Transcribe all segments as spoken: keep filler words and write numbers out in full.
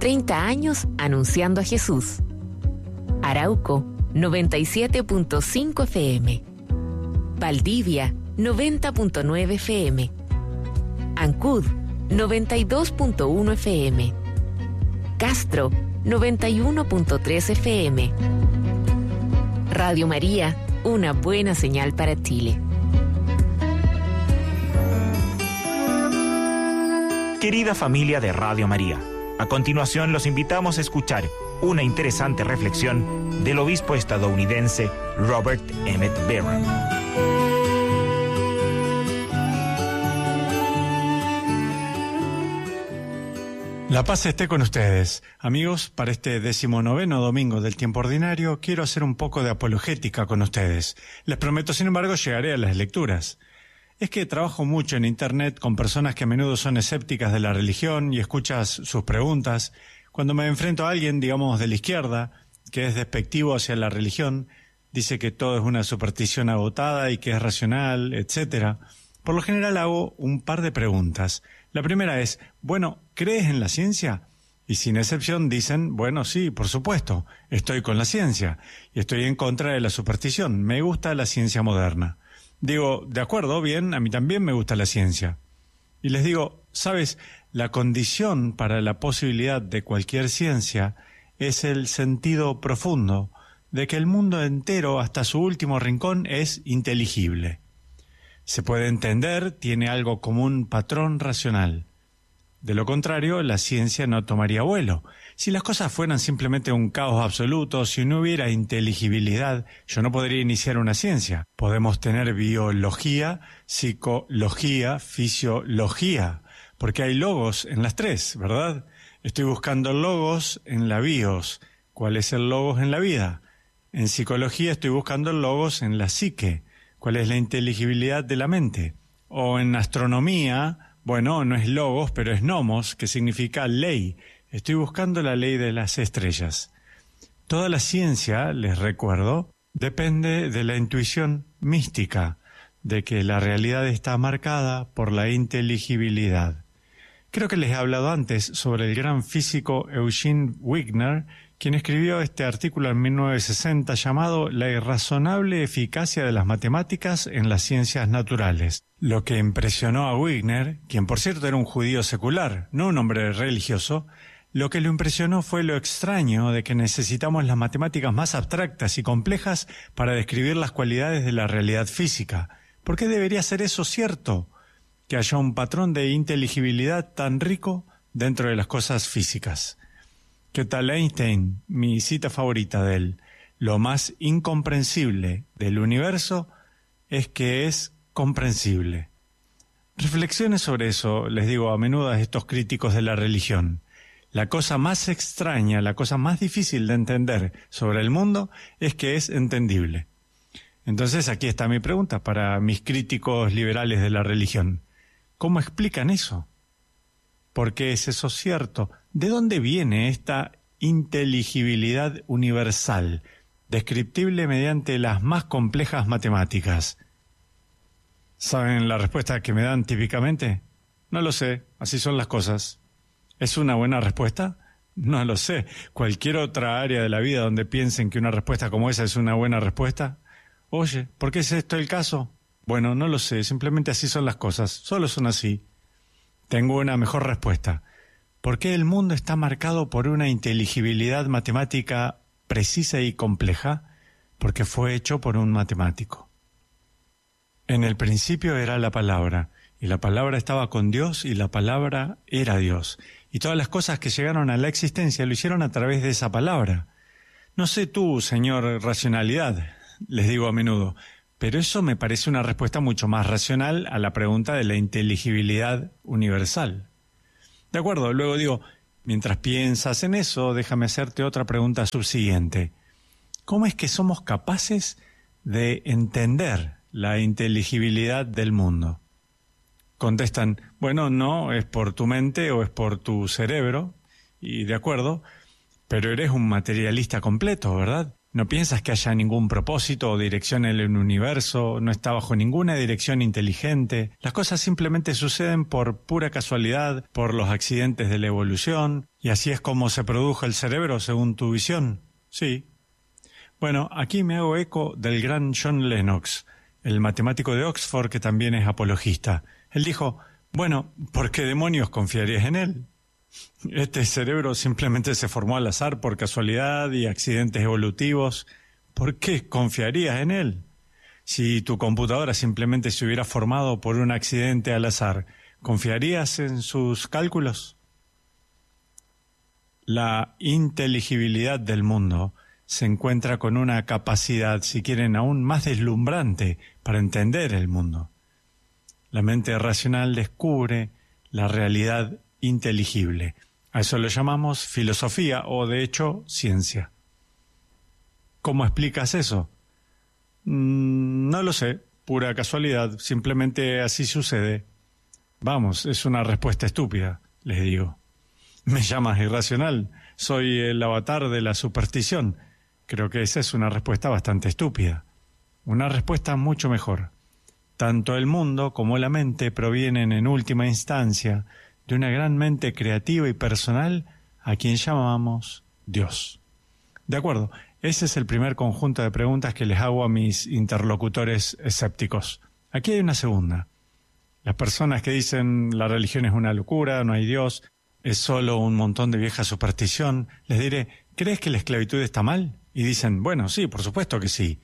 treinta años anunciando a Jesús. Arauco, noventa y siete punto cinco F M. Valdivia, noventa punto nueve F M. Ancud, noventa y dos punto uno F M. Castro, noventa y uno punto tres F M. Radio María, una buena señal para Chile. Querida familia de Radio María, a continuación los invitamos a escuchar una interesante reflexión del obispo estadounidense Robert Emmett Barron. La paz esté con ustedes. Amigos, para este decimonoveno domingo del tiempo ordinario, quiero hacer un poco de apologética con ustedes. Les prometo, sin embargo, llegaré a las lecturas. Es que trabajo mucho en Internet con personas que a menudo son escépticas de la religión y escuchas sus preguntas. Cuando me enfrento a alguien, digamos, de la izquierda, que es despectivo hacia la religión, dice que todo es una superstición agotada y que es racional, etcétera. Por lo general hago un par de preguntas. La primera es, bueno, ¿crees en la ciencia? Y sin excepción dicen, bueno, sí, por supuesto, estoy con la ciencia y estoy en contra de la superstición. Me gusta la ciencia moderna. Digo, de acuerdo, bien, a mí también me gusta la ciencia. Y les digo, ¿sabes? La condición para la posibilidad de cualquier ciencia es el sentido profundo de que el mundo entero, hasta su último rincón, es inteligible. Se puede entender, tiene algo como un patrón racional. De lo contrario, la ciencia no tomaría vuelo. Si las cosas fueran simplemente un caos absoluto, si no hubiera inteligibilidad, yo no podría iniciar una ciencia. Podemos tener biología, psicología, fisiología, porque hay logos en las tres, ¿verdad? Estoy buscando logos en la bios. ¿Cuál es el logos en la vida? En psicología estoy buscando logos en la psique. ¿Cuál es la inteligibilidad de la mente? O en astronomía, bueno, no es logos, pero es nomos, que significa ley. Estoy buscando la ley de las estrellas. Toda la ciencia, les recuerdo, depende de la intuición mística, de que la realidad está marcada por la inteligibilidad. Creo que les he hablado antes sobre el gran físico Eugene Wigner, quien escribió este artículo en mil novecientos sesenta llamado La irrazonable eficacia de las matemáticas en las ciencias naturales. Lo que impresionó a Wigner, quien por cierto era un judío secular, no un hombre religioso, lo que lo impresionó fue lo extraño de que necesitamos las matemáticas más abstractas y complejas para describir las cualidades de la realidad física. ¿Por qué debería ser eso cierto? Que haya un patrón de inteligibilidad tan rico dentro de las cosas físicas. ¿Qué tal Einstein? Mi cita favorita de él. Lo más incomprensible del universo es que es comprensible. Reflexiones sobre eso, les digo a menudo a estos críticos de la religión. La cosa más extraña, la cosa más difícil de entender sobre el mundo es que es entendible. Entonces aquí está mi pregunta para mis críticos liberales de la religión. ¿Cómo explican eso? ¿Por qué es eso cierto? ¿De dónde viene esta inteligibilidad universal, descriptible mediante las más complejas matemáticas? ¿Saben la respuesta que me dan típicamente? No lo sé, así son las cosas. ¿Es una buena respuesta? No lo sé. ¿Cualquier otra área de la vida donde piensen que una respuesta como esa es una buena respuesta? Oye, ¿por qué es esto el caso? Bueno, no lo sé, simplemente así son las cosas, solo son así. Tengo una mejor respuesta. ¿Por qué el mundo está marcado por una inteligibilidad matemática precisa y compleja? Porque fue hecho por un matemático. En el principio era la palabra, y la palabra estaba con Dios, y la palabra era Dios. Y todas las cosas que llegaron a la existencia lo hicieron a través de esa palabra. No sé tú, señor racionalidad, les digo a menudo, pero eso me parece una respuesta mucho más racional a la pregunta de la inteligibilidad universal. De acuerdo, luego digo, mientras piensas en eso, déjame hacerte otra pregunta subsiguiente. ¿Cómo es que somos capaces de entender la inteligibilidad del mundo? Contestan, bueno, no, es por tu mente o es por tu cerebro, y de acuerdo, pero eres un materialista completo, ¿verdad? No piensas que haya ningún propósito o dirección en el universo, no está bajo ninguna dirección inteligente. Las cosas simplemente suceden por pura casualidad, por los accidentes de la evolución, y así es como se produjo el cerebro según tu visión. Sí. Bueno, aquí me hago eco del gran John Lennox, el matemático de Oxford que también es apologista. Él dijo, bueno, ¿por qué demonios confiarías en él? Este cerebro simplemente se formó al azar por casualidad y accidentes evolutivos. ¿Por qué confiarías en él? Si tu computadora simplemente se hubiera formado por un accidente al azar, ¿confiarías en sus cálculos? La inteligibilidad del mundo se encuentra con una capacidad, si quieren, aún más deslumbrante para entender el mundo. La mente racional descubre la realidad inteligible. A eso lo llamamos filosofía o, de hecho, ciencia. ¿Cómo explicas eso? Mm, no lo sé, pura casualidad, simplemente así sucede. Vamos, es una respuesta estúpida, les digo. Me llamas irracional, soy el avatar de la superstición. Creo que esa es una respuesta bastante estúpida. Una respuesta mucho mejor. Tanto el mundo como la mente provienen en última instancia de una gran mente creativa y personal a quien llamamos Dios. De acuerdo, ese es el primer conjunto de preguntas que les hago a mis interlocutores escépticos. Aquí hay una segunda. Las personas que dicen la religión es una locura, no hay Dios, es solo un montón de vieja superstición, les diré, ¿crees que la esclavitud está mal? Y dicen, bueno, sí, por supuesto que sí.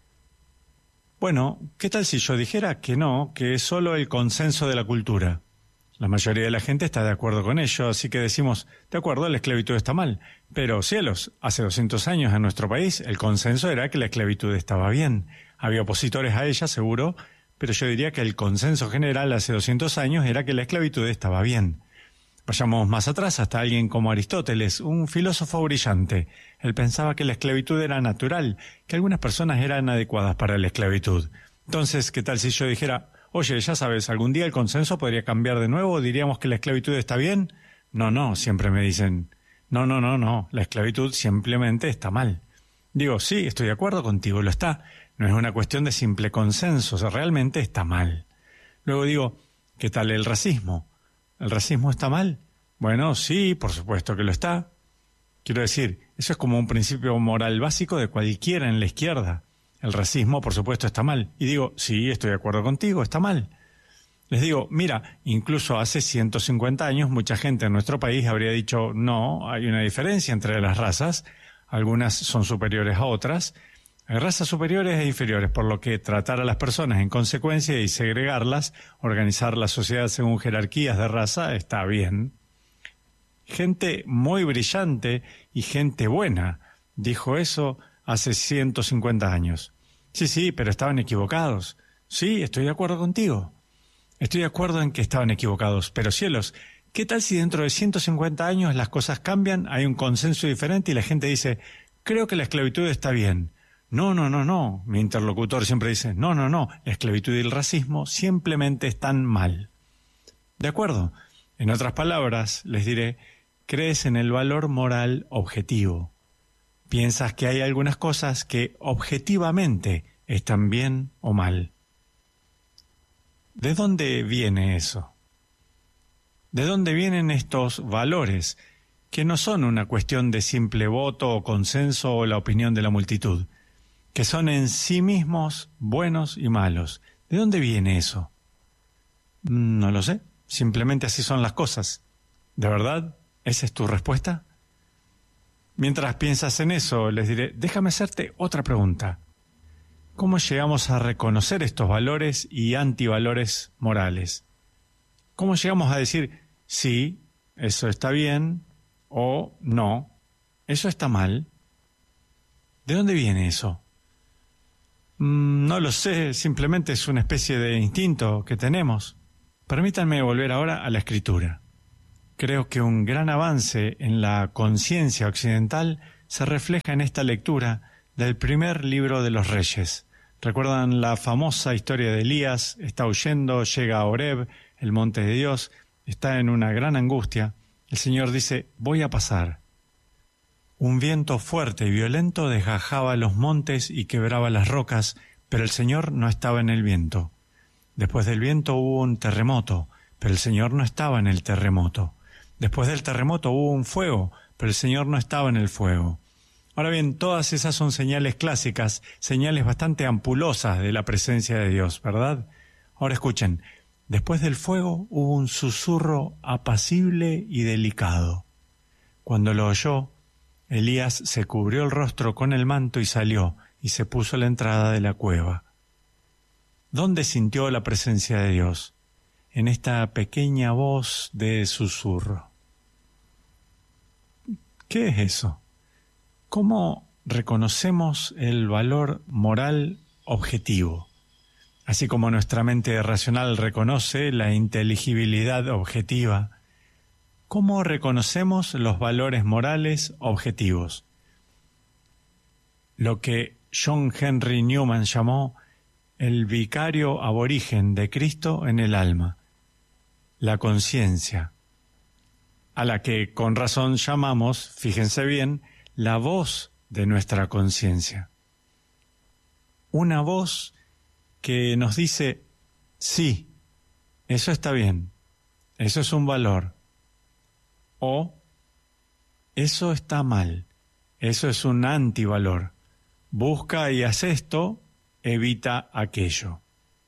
Bueno, ¿qué tal si yo dijera que no, que es solo el consenso de la cultura? La mayoría de la gente está de acuerdo con ello, así que decimos, de acuerdo, la esclavitud está mal. Pero, cielos, hace doscientos años en nuestro país el consenso era que la esclavitud estaba bien. Había opositores a ella, seguro, pero yo diría que el consenso general hace doscientos años era que la esclavitud estaba bien. Vayamos más atrás hasta alguien como Aristóteles, un filósofo brillante. Él pensaba que la esclavitud era natural, que algunas personas eran adecuadas para la esclavitud. Entonces, ¿qué tal si yo dijera, oye, ya sabes, algún día el consenso podría cambiar de nuevo, diríamos que la esclavitud está bien? No, no, siempre me dicen, no, no, no, no, la esclavitud simplemente está mal. Digo, sí, estoy de acuerdo contigo, lo está. No es una cuestión de simple consenso, o sea, realmente está mal. Luego digo, ¿qué tal el racismo? ¿El racismo está mal? Bueno, sí, por supuesto que lo está. Quiero decir, eso es como un principio moral básico de cualquiera en la izquierda. El racismo, por supuesto, está mal. Y digo, sí, estoy de acuerdo contigo, está mal. Les digo, mira, incluso hace ciento cincuenta años mucha gente en nuestro país habría dicho, no, hay una diferencia entre las razas, algunas son superiores a otras, hay razas superiores e inferiores, por lo que tratar a las personas en consecuencia y segregarlas, organizar la sociedad según jerarquías de raza, está bien. Gente muy brillante y gente buena dijo eso hace ciento cincuenta años. Sí, sí, pero estaban equivocados. Sí, estoy de acuerdo contigo. Estoy de acuerdo en que estaban equivocados, pero cielos, ¿qué tal si dentro de ciento cincuenta años las cosas cambian, hay un consenso diferente y la gente dice, creo que la esclavitud está bien? No, no, no, no. Mi interlocutor siempre dice, no, no, no, la esclavitud y el racismo simplemente están mal. De acuerdo. En otras palabras, les diré, crees en el valor moral objetivo. Piensas que hay algunas cosas que objetivamente están bien o mal. ¿De dónde viene eso? ¿De dónde vienen estos valores que no son una cuestión de simple voto o consenso o la opinión de la multitud, que son en sí mismos buenos y malos? ¿De dónde viene eso? No lo sé, simplemente así son las cosas. ¿De verdad? ¿Esa es tu respuesta? Mientras piensas en eso, les diré, déjame hacerte otra pregunta. ¿Cómo llegamos a reconocer estos valores y antivalores morales? ¿Cómo llegamos a decir, sí, eso está bien, o no, eso está mal? ¿De dónde viene eso? Mm, no lo sé, simplemente es una especie de instinto que tenemos. Permítanme volver ahora a la escritura. Creo que un gran avance en la conciencia occidental se refleja en esta lectura del primer libro de los Reyes. ¿Recuerdan la famosa historia de Elías? Está huyendo, llega a Horeb, el monte de Dios, está en una gran angustia. El Señor dice, voy a pasar. Un viento fuerte y violento desgajaba los montes y quebraba las rocas, pero el Señor no estaba en el viento. Después del viento hubo un terremoto, pero el Señor no estaba en el terremoto. Después del terremoto hubo un fuego, pero el Señor no estaba en el fuego. Ahora bien, todas esas son señales clásicas, señales bastante ampulosas de la presencia de Dios, ¿verdad? Ahora escuchen, después del fuego hubo un susurro apacible y delicado. Cuando lo oyó, Elías se cubrió el rostro con el manto y salió, y se puso a la entrada de la cueva. ¿Dónde sintió la presencia de Dios? En esta pequeña voz de susurro. ¿Qué es eso? ¿Cómo reconocemos el valor moral objetivo? Así como nuestra mente racional reconoce la inteligibilidad objetiva, ¿cómo reconocemos los valores morales objetivos? Lo que John Henry Newman llamó el vicario aborigen de Cristo en el alma, la conciencia, a la que con razón llamamos, fíjense bien, la voz de nuestra conciencia. Una voz que nos dice, sí, eso está bien, eso es un valor, o eso está mal, eso es un antivalor. Busca y haz esto, evita aquello.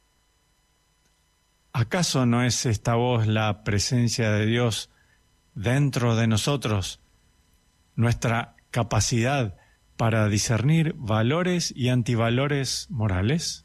¿Acaso no es esta voz la presencia de Dios dentro de nosotros, nuestra capacidad para discernir valores y antivalores morales?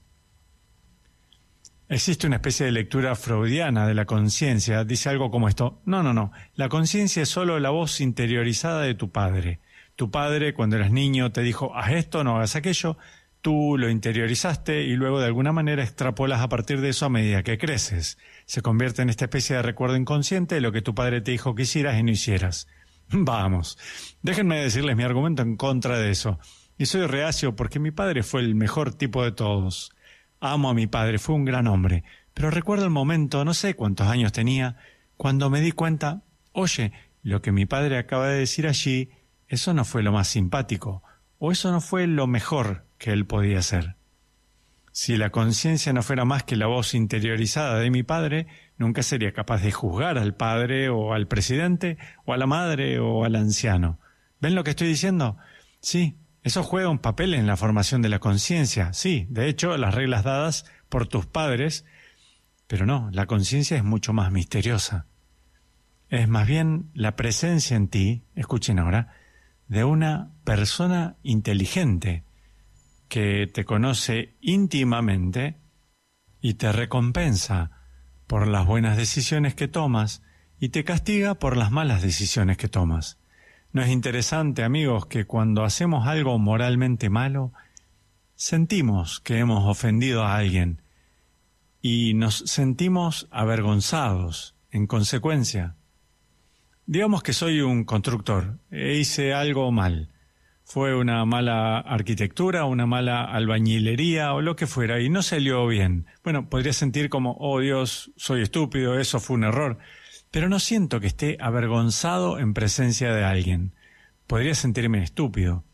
Existe una especie de lectura freudiana de la conciencia. Dice algo como esto: no, no, no, la conciencia es solo la voz interiorizada de tu padre. Tu padre, cuando eras niño, te dijo, haz esto, no hagas aquello. Tú lo interiorizaste y luego de alguna manera extrapolas a partir de eso a medida que creces. Se convierte en esta especie de recuerdo inconsciente de lo que tu padre te dijo que hicieras y no hicieras. Vamos, déjenme decirles mi argumento en contra de eso. Y soy reacio porque mi padre fue el mejor tipo de todos. Amo a mi padre, fue un gran hombre. Pero recuerdo el momento, no sé cuántos años tenía, cuando me di cuenta, oye, lo que mi padre acaba de decir allí, eso no fue lo más simpático, o eso no fue lo mejor que él podía hacer. Si la conciencia no fuera más que la voz interiorizada de mi padre, nunca sería capaz de juzgar al padre o al presidente o a la madre o al anciano. ¿Ven lo que estoy diciendo? Sí, eso juega un papel en la formación de la conciencia. Sí, de hecho, las reglas dadas por tus padres, pero no, la conciencia es mucho más misteriosa. Es más bien la presencia en ti, escuchen ahora, de una persona inteligente que te conoce íntimamente y te recompensa por las buenas decisiones que tomas y te castiga por las malas decisiones que tomas. ¿No es interesante, amigos, que cuando hacemos algo moralmente malo, sentimos que hemos ofendido a alguien y nos sentimos avergonzados en consecuencia? Digamos que soy un constructor e hice algo mal. Fue una mala arquitectura, una mala albañilería o lo que fuera y no salió bien. Bueno, podría sentir como, oh Dios, soy estúpido, eso fue un error. Pero no siento que esté avergonzado en presencia de alguien. Podría sentirme estúpido.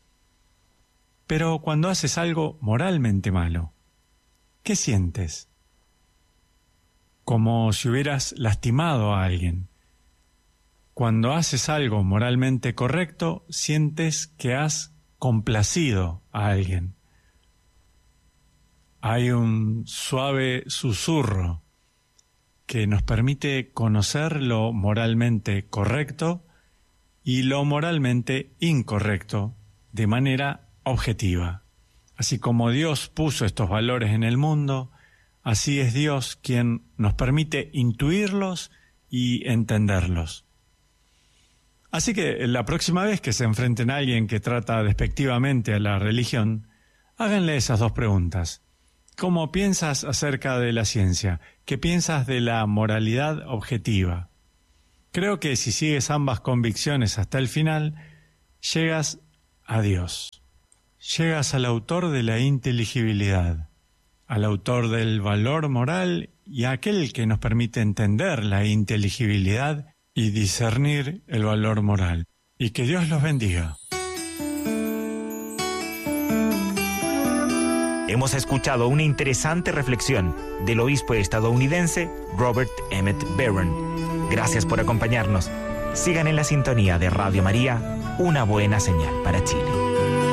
Pero cuando haces algo moralmente malo, ¿qué sientes? Como si hubieras lastimado a alguien. Cuando haces algo moralmente correcto, sientes que has complacido a alguien. Hay un suave susurro que nos permite conocer lo moralmente correcto y lo moralmente incorrecto de manera objetiva. Así como Dios puso estos valores en el mundo, así es Dios quien nos permite intuirlos y entenderlos. Así que la próxima vez que se enfrenten a alguien que trata despectivamente a la religión, háganle esas dos preguntas. ¿Cómo piensas acerca de la ciencia? ¿Qué piensas de la moralidad objetiva? Creo que si sigues ambas convicciones hasta el final, llegas a Dios. Llegas al autor de la inteligibilidad, al autor del valor moral y a aquel que nos permite entender la inteligibilidad y discernir el valor moral. Y que Dios los bendiga. Hemos escuchado una interesante reflexión del obispo estadounidense Robert Emmett Barron. Gracias por acompañarnos. Sigan en la sintonía de Radio María, una buena señal para Chile.